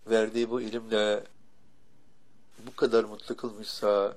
verdiği bu ilimle bu kadar mutlu kılmışsa,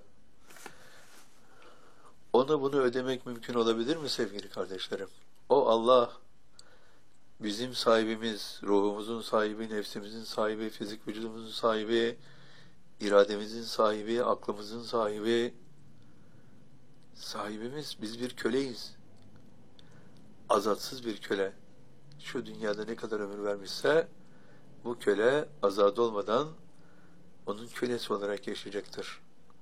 ona bunu ödemek mümkün olabilir mi sevgili kardeşlerim? O Allah, bizim sahibimiz, ruhumuzun sahibi, nefsimizin sahibi, fizik vücudumuzun sahibi, irademizin sahibi, aklımızın sahibi, sahibimiz, biz bir köleyiz. Azatsız bir köle. Şu dünyada ne kadar ömür vermişse, bu köle azad olmadan onun kölesi olarak yaşayacaktır.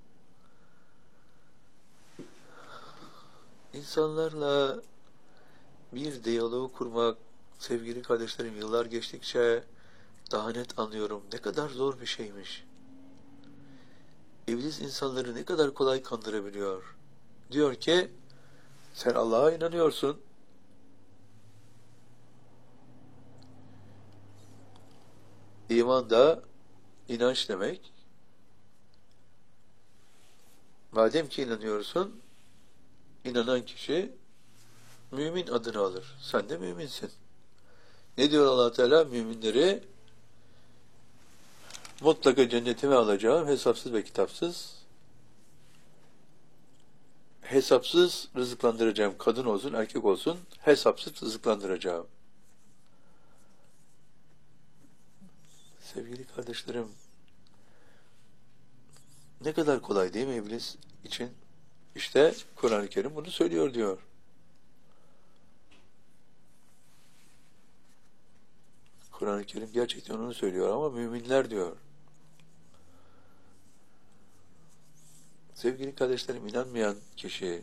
İnsanlarla bir diyaloğu kurmak, sevgili kardeşlerim, yıllar geçtikçe daha net anlıyorum. Ne kadar zor bir şeymiş. İblis insanları ne kadar kolay kandırabiliyor. Diyor ki, sen Allah'a inanıyorsun. İman da inanç demek. Madem ki inanıyorsun, inanan kişi mümin adını alır. Sen de müminsin. Ne diyor Allah Teala? Müminleri mutlaka cennetime alacağım, hesapsız ve kitapsız. Hesapsız rızıklandıracağım. Kadın olsun, erkek olsun, hesapsız rızıklandıracağım. Sevgili kardeşlerim, ne kadar kolay değil mi iblis için? İşte Kur'an-ı Kerim bunu söylüyor diyor. Kur'an-ı Kerim gerçekten onu söylüyor ama müminler diyor. Sevgili kardeşlerim, inanmayan kişi,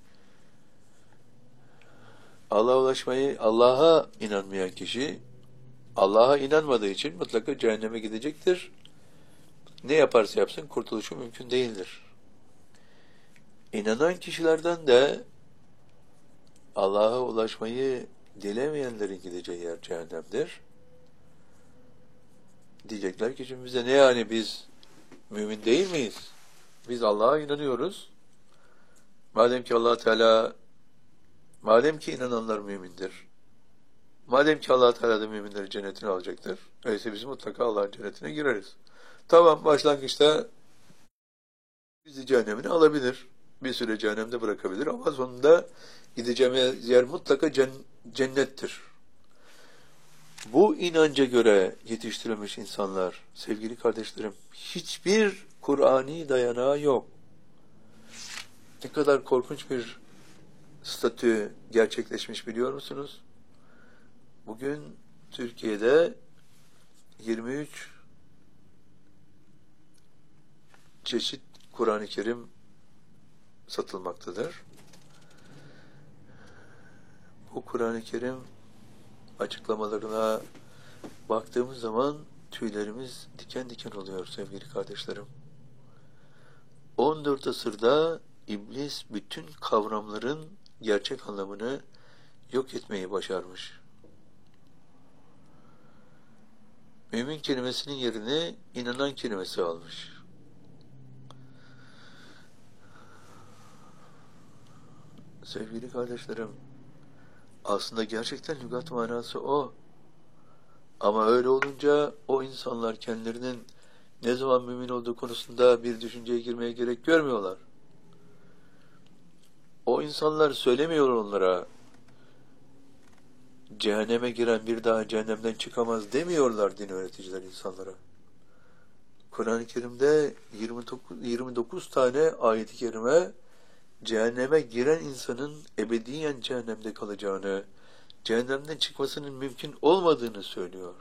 Allah'a inanmayan kişi, Allah'a inanmadığı için mutlaka cehenneme gidecektir. Ne yaparsa yapsın kurtuluşu mümkün değildir. İnanan kişilerden de Allah'a ulaşmayı dilemeyenlerin gideceği yer cehennemdir. Diyecekler ki şimdi bize ne yani, biz mümin değil miyiz? Biz Allah'a inanıyoruz. Madem ki inananlar mümindir. Madem ki Allah Teala da müminleri cennetine alacaktır. Öyleyse biz mutlaka Allah'ın cennetine gireriz. Tamam, başlangıçta bizi cehennemine alabilir. Bir süre cehennemde bırakabilir ama sonunda gideceğimiz yer mutlaka cennettir. Bu inanca göre yetiştirilmiş insanlar, sevgili kardeşlerim, hiçbir Kur'ani dayanağı yok. Ne kadar korkunç bir statü gerçekleşmiş biliyor musunuz? Bugün Türkiye'de 23 çeşit Kur'an-ı Kerim satılmaktadır. Bu Kur'an-ı Kerim açıklamalarına baktığımız zaman tüylerimiz diken diken oluyor sevgili kardeşlerim. 14 asırda iblis bütün kavramların gerçek anlamını yok etmeyi başarmış. Mümin kelimesinin yerini inanan kelimesi almış. Sevgili kardeşlerim, aslında gerçekten lügat manası o. Ama öyle olunca o insanlar kendilerinin ne zaman mümin olduğu konusunda bir düşünceye girmeye gerek görmüyorlar. O insanlar söylemiyor onlara, cehenneme giren bir daha cehennemden çıkamaz demiyorlar din öğreticiler insanlara. Kur'an-ı Kerim'de 29 tane ayet-i kerime cehenneme giren insanın ebediyen cehennemde kalacağını, cehennemden çıkmasının mümkün olmadığını söylüyor.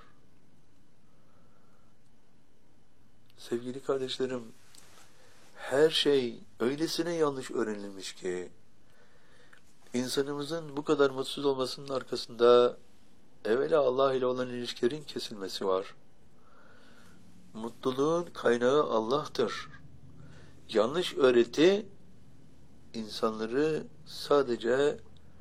Sevgili kardeşlerim, her şey öylesine yanlış öğrenilmiş ki, insanımızın bu kadar mutsuz olmasının arkasında evvela Allah ile olan ilişkilerin kesilmesi var. Mutluluğun kaynağı Allah'tır. Yanlış öğreti insanları sadece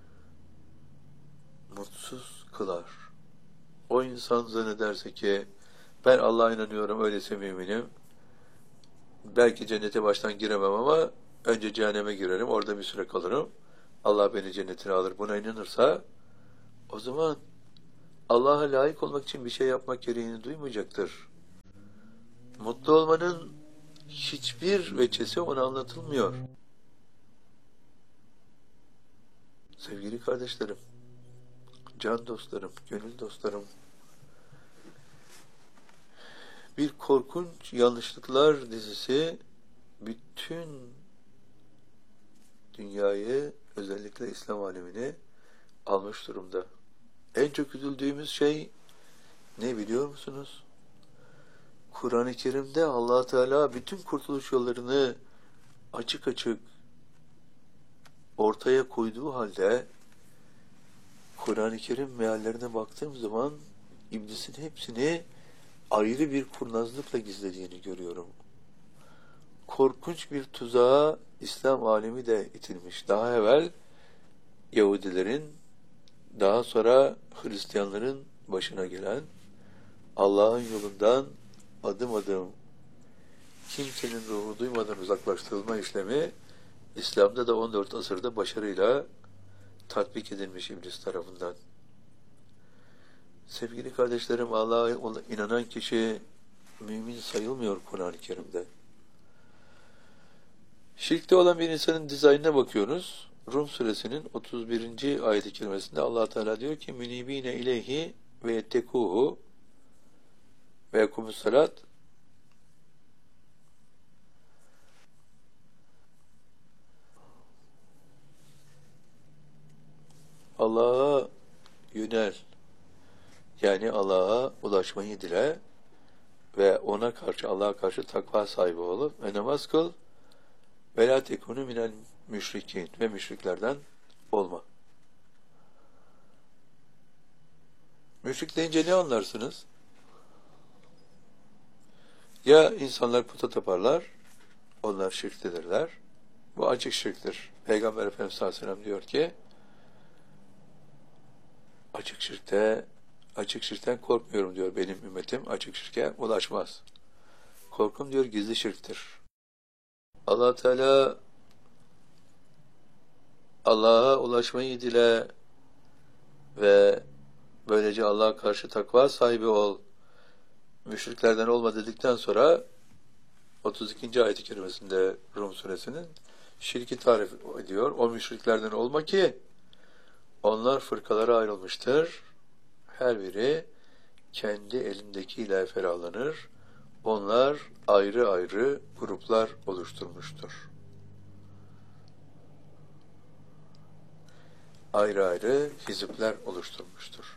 mutsuz kılar. O insan zannederse ki ben Allah'a inanıyorum, öyleyse müminim. Belki cennete baştan giremem ama önce cehenneme girerim, orada bir süre kalırım. Allah beni cennetine alır. Buna inanırsa o zaman Allah'a layık olmak için bir şey yapmak gereğini duymayacaktır. Mutlu olmanın hiçbir veçesi ona anlatılmıyor. Sevgili kardeşlerim, can dostlarım, gönül dostlarım, bir korkunç yanlışlıklar dizisi bütün dünyayı, özellikle İslam alemini almış durumda. En çok üzüldüğümüz şey ne biliyor musunuz? Kur'an-ı Kerim'de Allah Teala bütün kurtuluş yollarını açık açık ortaya koyduğu halde Kur'an-ı Kerim meallerine baktığım zaman iblisin hepsini ayrı bir kurnazlıkla gizlediğini görüyorum. Korkunç bir tuzağa İslam alemi de itilmiş. Daha evvel Yahudilerin, daha sonra Hristiyanların başına gelen Allah'ın yolundan adım adım kimsenin ruhu duymadan uzaklaştırılma işlemi İslam'da da 14 asırda başarıyla tatbik edilmiş iblis tarafından. Sevgili kardeşlerim, Allah'a inanan kişi mümin sayılmıyor Kur'an-ı Kerim'de. Şirkte olan bir insanın dizaynına bakıyoruz. Rum suresinin 31. ayet-i kerimesinde Allah Teala diyor ki münibine ileyhi ve yettekuhu ve yekumus salat Allah'a yönel, yani Allah'a ulaşmayı dile ve ona karşı, Allah'a karşı takva sahibi olup ve namaz kıl ve la tekunu minel müşrikin ve müşriklerden olma. Müşrik deyince ne anlarsınız? Ya insanlar puta taparlar, onlar şirktedirler. Bu açık şirktir. Peygamber Efendimiz sallallahu aleyhi ve sellem diyor ki açık şirkten korkmuyorum diyor benim ümmetim. Açık şirke ulaşmaz. Korkum diyor gizli şirktir. Allah Teala Allah'a ulaşmayı dile ve böylece Allah'a karşı takva sahibi ol, müşriklerden olma dedikten sonra 32. ayet-i kerimesinde Rum suresinin şirki tarif ediyor. O müşriklerden olma ki onlar fırkalara ayrılmıştır. Her biri kendi elindekiyle ferahlanır. Onlar ayrı ayrı gruplar oluşturmuştur. Ayrı ayrı hizipler oluşturmuştur.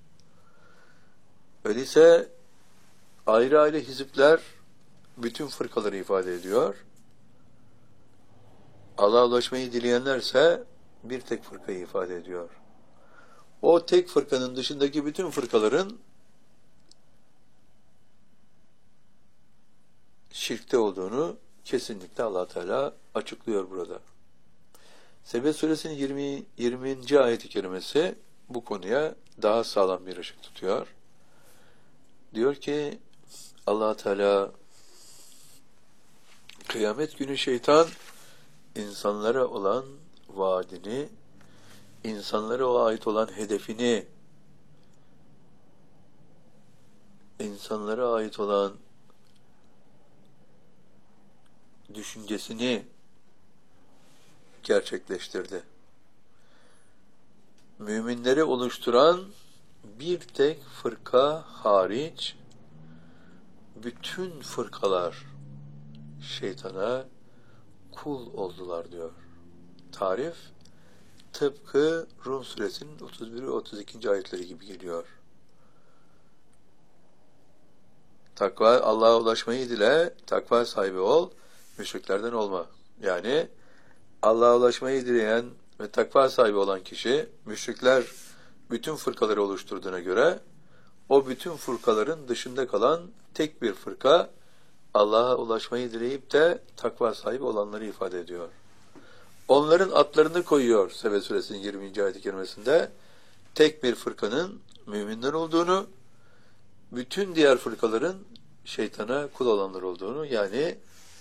Öyleyse ayrı ayrı hizipler bütün fırkaları ifade ediyor. Allah'a ulaşmayı dileyenlerse bir tek fırkayı ifade ediyor. O tek fırkanın dışındaki bütün fırkaların şirkte olduğunu kesinlikle Allah Teala açıklıyor burada. Sebe suresinin 20. ayet-i kerimesi bu konuya daha sağlam bir ışık tutuyor. Diyor ki Allah Teala kıyamet günü şeytan insanlara olan vaadini, insanlara o ait olan hedefini, insanlara ait olan düşüncesini gerçekleştirdi. Müminleri oluşturan bir tek fırka hariç bütün fırkalar şeytana kul oldular diyor. Tarif tıpkı Rum suresinin 31 ve 32. ayetleri gibi geliyor. Takva, Allah'a ulaşmayı dile, takva sahibi ol, müşriklerden olma. Yani Allah'a ulaşmayı dileyen ve takva sahibi olan kişi, müşrikler bütün fırkaları oluşturduğuna göre, o bütün fırkaların dışında kalan tek bir fırka, Allah'a ulaşmayı dileyip de takva sahibi olanları ifade ediyor. Onların atlarını koyuyor Sebe suresinin 20. ayet-i kerimesinde. Tek bir fırkanın müminler olduğunu, bütün diğer fırkaların şeytana kul olanlar olduğunu, yani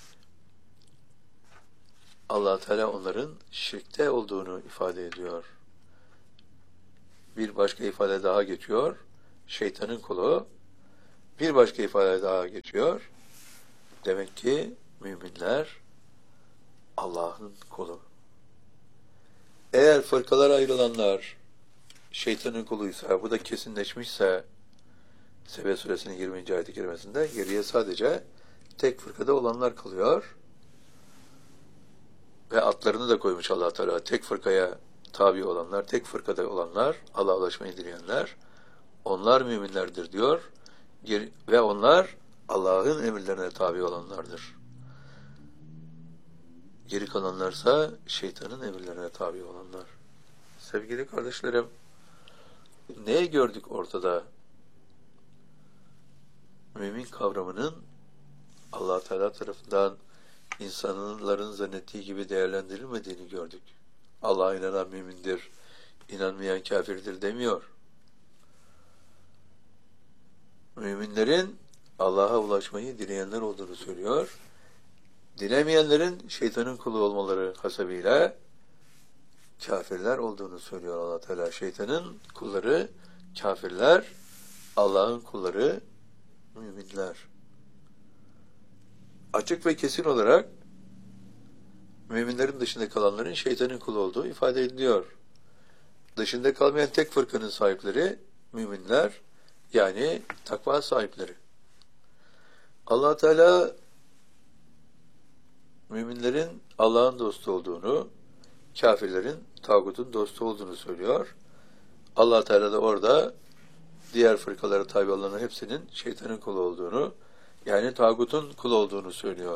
Allah Teala onların şirkte olduğunu ifade ediyor. Bir başka ifade daha geçiyor. Şeytanın kulu. Bir başka ifade daha geçiyor. Demek ki müminler Allah'ın kulu. Eğer fırkalara ayrılanlar şeytanın kuluysa, bu da kesinleşmişse Sebe suresinin 20. ayet-i kerimesinde geriye sadece tek fırkada olanlar kalıyor. Ve atlarını da koymuş Allah Teala. Tek fırkaya tabi olanlar, tek fırkada olanlar, Allah'a ulaşmayı dileyenler, onlar müminlerdir diyor. Ve onlar Allah'ın emirlerine tabi olanlardır. Geri kalanlarsa şeytanın emirlerine tabi olanlar. Sevgili kardeşlerim, ne gördük ortada? Mümin kavramının Allah Teala tarafından insanların zannettiği gibi değerlendirilmediğini gördük. Allah'a inanan mümindir, inanmayan kafirdir demiyor. Müminlerin Allah'a ulaşmayı dileyenler olduğunu söylüyor. Dilemeyenlerin şeytanın kulu olmaları hasebiyle kafirler olduğunu söylüyor Allah Teala. Şeytanın kulları kafirler, Allah'ın kulları müminler. Açık ve kesin olarak müminlerin dışında kalanların şeytanın kulu olduğu ifade ediliyor. Dışında kalmayan tek fırkanın sahipleri müminler, yani takva sahipleri. Allah Teala müminlerin Allah'ın dostu olduğunu, kafirlerin tağutun dostu olduğunu söylüyor. Allah Teala da orada diğer fırkalara tabi olanların hepsinin şeytanın kulu olduğunu, yani tağutun kulu olduğunu söylüyor.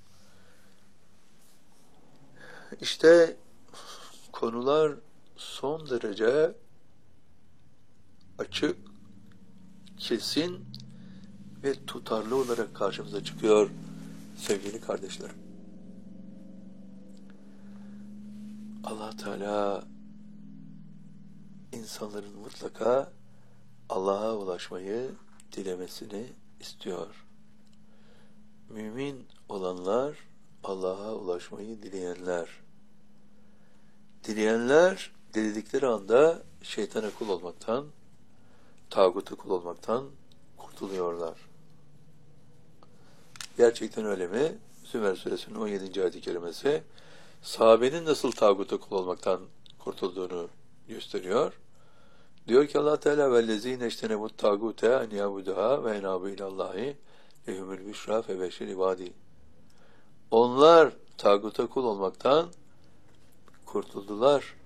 İşte konular son derece açık, kesin ve tutarlı olarak karşımıza çıkıyor sevgili kardeşlerim. Allah Teala insanların mutlaka Allah'a ulaşmayı dilemesini istiyor. Mümin olanlar Allah'a ulaşmayı dileyenler. Dileyenler diledikleri anda şeytana kul olmaktan, tağuta kul olmaktan kurtuluyorlar. Gerçekten öyle mi? Zümer suresinin 17. ayet-i kerimesi sahabenin nasıl tağuta kul olmaktan kurtulduğunu gösteriyor. Diyor ki Allah Teala vellezine iştenebut tağute en yabuduha ve enabu ilallahi lehumul büşra fe beşir ibadi. Onlar tağuta kul olmaktan kurtuldular,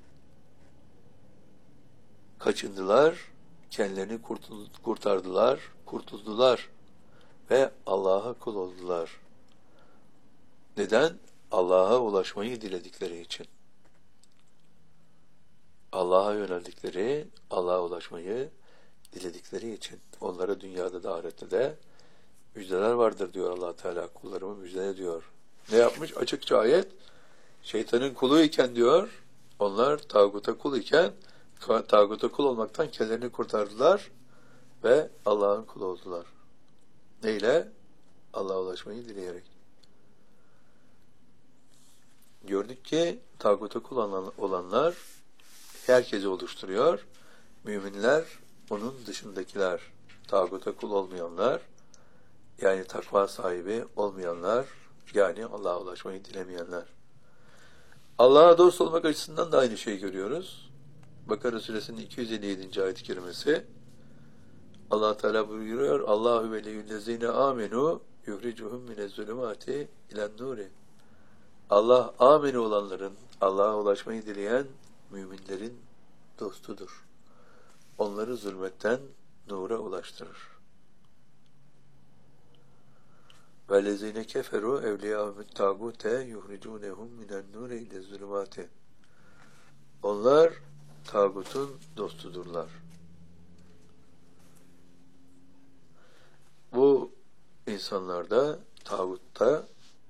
kaçındılar, kendilerini kurtuldular ve Allah'a kul oldular. Neden? Allah'a ulaşmayı diledikleri için. Allah'a yöneldikleri, Allah'a ulaşmayı diledikleri için. Onlara dünyada da ahirette de müjdeler vardır diyor Allah Teala. Kullarımı müjdele diyor. Ne yapmış? Açıkça ayet. Şeytanın kulu iken diyor, onlar tağuta kul iken, tağuta kul olmaktan kendilerini kurtardılar ve Allah'ın kulu oldular. Neyle? Allah'a ulaşmayı dileyerek. Gördük ki tağuta kul olanlar herkesi oluşturuyor. Müminler, onun dışındakiler, tağuta kul olmayanlar, yani takva sahibi olmayanlar, yani Allah'a ulaşmayı dilemeyenler. Allah'a dost olmak açısından da aynı şeyi görüyoruz. Bakara suresinin 257. ayet-i kerimesi Allah Teala buyuruyor: Allahu veliyyullezine amenu yuhricuhum minezzulumati ilen nuri. Allah amenu olanların, Allah'a ulaşmayı dileyen müminlerin dostudur. Onları zulmetten nura ulaştırır. وَالَّذِينَ كَفَرُوا اَوْلِيَاهُمُ التَّاغُوتَ يُخْرِجُونَهُمْ مِنَ النُّورِ اِلَى الظُّلُمَاتِ. Onlar tağutun dostudurlar. Bu insanlarda, tağutta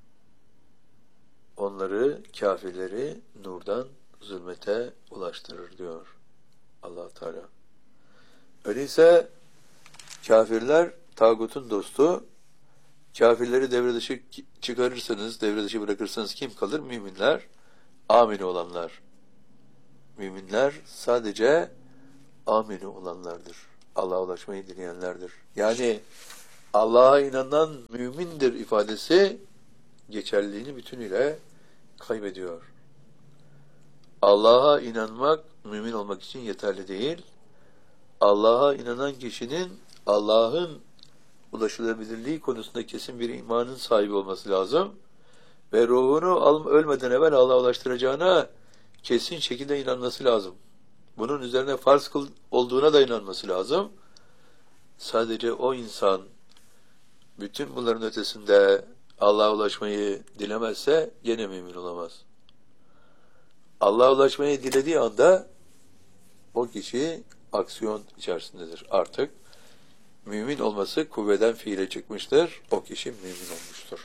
onları, kafirleri nurdan zulmete ulaştırır diyor Allah Teala. Öyleyse kafirler tağutun dostu. Kafirleri devre dışı çıkarırsanız, devre dışı bırakırsanız kim kalır? Müminler, amini olanlar. Müminler sadece amini olanlardır. Allah'a ulaşmayı dileyenlerdir. Yani Allah'a inanan mümindir ifadesi geçerliliğini bütünüyle kaybediyor. Allah'a inanmak mümin olmak için yeterli değil. Allah'a inanan kişinin Allah'ın ulaşılabilirliği konusunda kesin bir imanın sahibi olması lazım. Ve ruhunu ölmeden evvel Allah'a ulaştıracağına kesin şekilde inanması lazım. Bunun üzerine farz olduğuna da inanması lazım. Sadece o insan bütün bunların ötesinde Allah'a ulaşmayı dilemezse gene mümin olamaz. Allah'a ulaşmayı dilediği anda o kişi aksiyon içerisindedir. Artık mümin olması kuvveden fiile çıkmıştır. O kişi mümin olmuştur.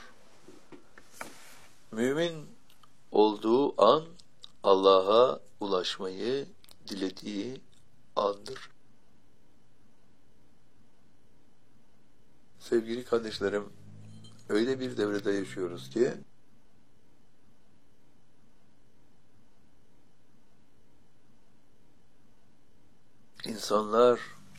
Mümin olduğu an Allah'a ulaşmayı dilediği andır. Sevgili kardeşlerim, öyle bir devrede yaşıyoruz ki insanlar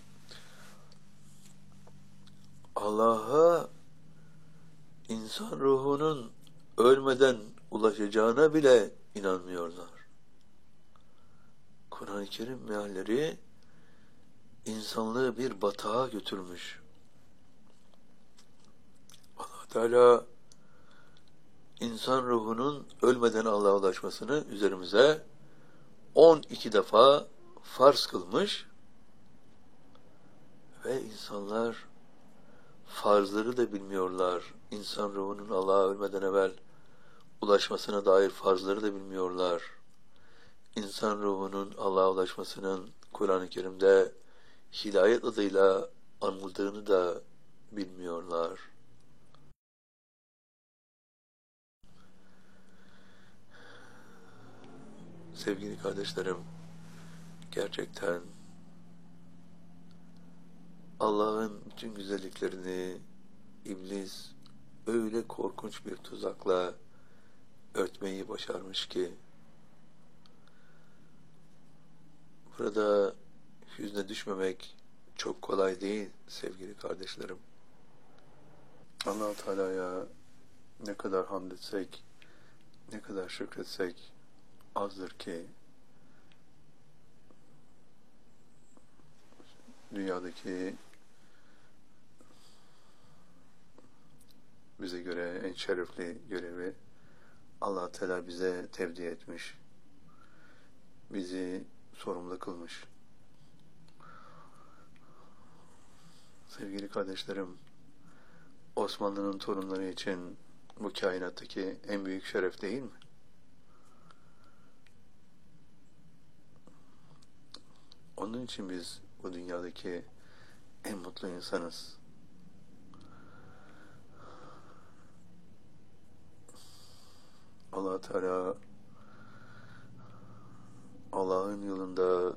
Allah'a insan ruhunun ölmeden ulaşacağına bile inanmıyorlar. Kur'an-ı Kerim mealleri insanlığı bir batağa götürmüş. Allah Teala insan ruhunun ölmeden Allah'a ulaşmasını üzerimize 12 defa farz kılmış ve insanlar farzları da bilmiyorlar. İnsan ruhunun Allah'a ölmeden evvel ulaşmasına dair farzları da bilmiyorlar. İnsan ruhunun Allah'a ulaşmasının Kur'an-ı Kerim'de hidayet adıyla anıldığını da bilmiyorlar. Sevgili kardeşlerim, gerçekten Allah'ın bütün güzelliklerini iblis öyle korkunç bir tuzakla örtmeyi başarmış ki burada hüzne düşmemek çok kolay değil sevgili kardeşlerim. Allah-u Teala'ya ne kadar hamd etsek, ne kadar şükretsek azdır ki dünyadaki bize göre en şerefli görevi Allah Teala bize tevdi etmiş. Bizi sorumlu kılmış. Sevgili kardeşlerim, Osmanlı'nın torunları için bu kainattaki en büyük şeref değil mi? Onun için biz bu dünyadaki en mutlu insanız. Allah Teala Allah'ın yolunda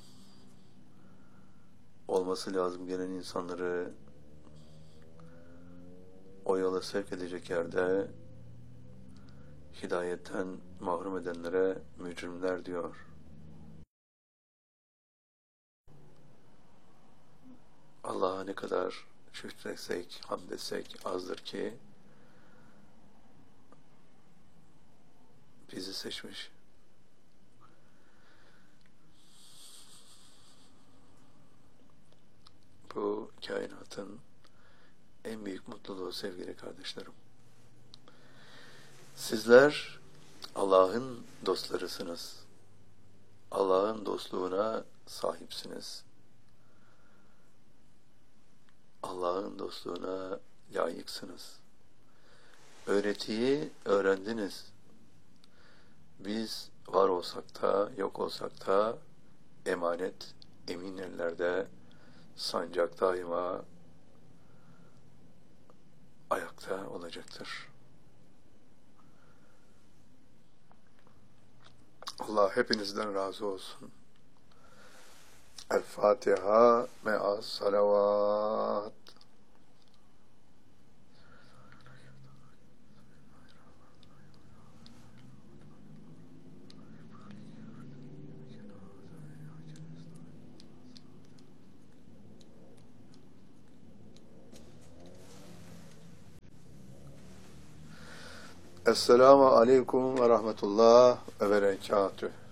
olması lazım gelen insanları o yola sevk edecek yerde hidayetten mahrum edenlere mücrimler diyor. Allah'a ne kadar şükretsek, hamd etsek azdır ki bizi seçmiş. Bu kainatın en büyük mutluluğu sevgili kardeşlerim. Sizler Allah'ın dostlarısınız. Allah'ın dostluğuna sahipsiniz. Allah'ın dostluğuna layıksınız. Öğretiyi öğrendiniz. Biz var olsak da yok olsak da emanet emin ellerde, sancak daima ayakta olacaktır. Allah hepinizden razı olsun. El Fatiha me'as salavat. Esselamu Aleyküm ve Rahmetullah ve Berekatüh.